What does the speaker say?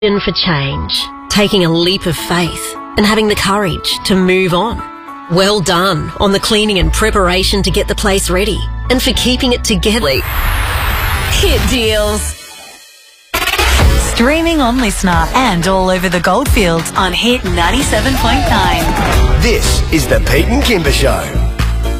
In for change, taking a leap of faith and having the courage to move on. Well done on the cleaning and preparation to get the place ready and for keeping it together. Hit deals. Streaming on Listener and all over the Goldfields on Hit 97.9. This is the Pete and Kimber Show.